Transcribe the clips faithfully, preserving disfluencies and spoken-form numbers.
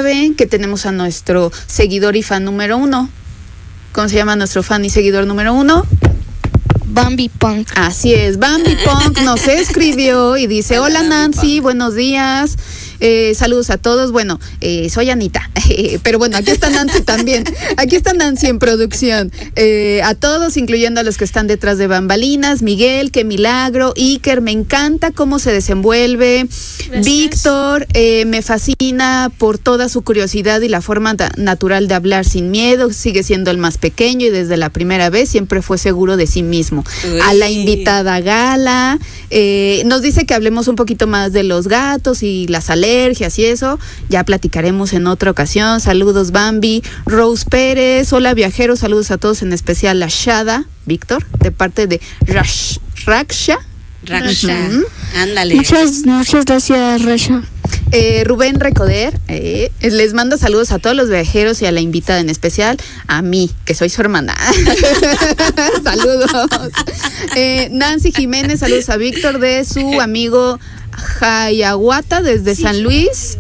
saben que tenemos a nuestro seguidor y fan número uno. ¿Cómo se llama nuestro fan y seguidor número uno? Bambi Punk. Así es, Bambi Punk nos escribió y dice: hola Nancy, buenos días. Eh, saludos a todos. Bueno, eh, soy Anita, pero bueno, aquí está Nancy también. Aquí está Nancy en producción. Eh, a todos, incluyendo a los que están detrás de bambalinas. Miguel, qué milagro. Iker, me encanta cómo se desenvuelve. Gracias. Víctor, eh, me fascina por toda su curiosidad y la forma da- natural de hablar sin miedo. Sigue siendo el más pequeño y desde la primera vez siempre fue seguro de sí mismo. Uy. A la invitada Gala, eh, nos dice que hablemos un poquito más de los gatos y las alergias y eso, ya platicaremos en otra ocasión. Saludos Bambi. Rose Pérez, hola viajeros, saludos a todos, en especial a Shada, Víctor, de parte de Rash, Raksha. Raksha, uh-huh. Ándale. Muchas, muchas gracias, Rasha. Eh, Rubén Recoder, eh, les manda saludos a todos los viajeros y a la invitada, en especial a mí, que soy su hermana. Saludos. Eh, Nancy Jiménez, saludos a Víctor de su amigo Hayahuata desde sí. San Luis.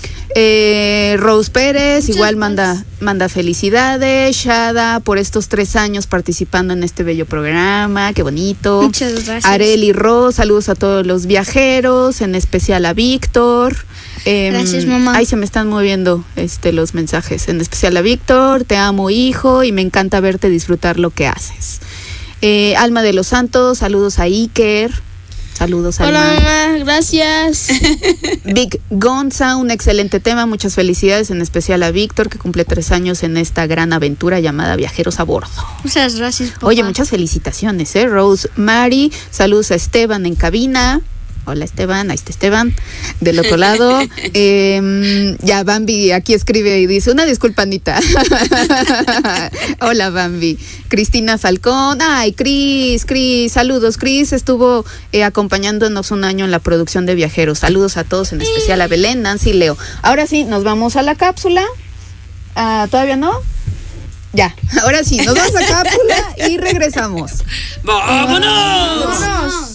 Eh, Rose Pérez Muchas igual manda manda felicidades. Shada, por estos tres años participando en este bello programa, qué bonito. Muchas gracias. Areli Ro, saludos a todos los viajeros, en especial a Víctor. Eh, Gracias, mamá. Ahí se me están moviendo este los mensajes, en especial a Víctor. Te amo, hijo, y me encanta verte disfrutar lo que haces. Eh, Alma de los Santos, saludos a Iker. Saludos, Alma. Alma. Hola, mamá, gracias. Big Gonza, un excelente tema, muchas felicidades, en especial a Víctor, que cumple tres años en esta gran aventura llamada Viajeros a Bordo. Muchas gracias, papá. Oye, muchas felicitaciones, ¿eh? Rose Mari, saludos a Esteban en cabina. Hola Esteban, ahí está Esteban, del otro lado. eh, ya Bambi aquí escribe y dice: una disculpa, Anita. Hola Bambi. Cristina Falcón, ay Cris, Cris, saludos. Cris estuvo eh, acompañándonos un año en la producción de Viajeros. Saludos a todos, en especial a Belén, Nancy y Leo. Ahora sí, nos vamos a la cápsula. Ah, ¿todavía no? Ya, ahora sí, nos vamos a cápsula y regresamos. ¡Vámonos! ¡Vámonos!